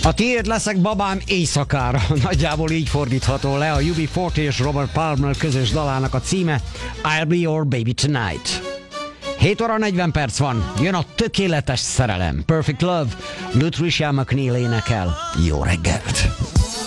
A tiéd leszek babám éjszakára. Nagyjából így fordítható le a UB40 és Robert Palmer közös dalának a címe I'll be your baby tonight. 7 óra 40 perc van, jön a tökéletes szerelem. Perfect Love, Lutricia McNeil énekel. Jó reggelt!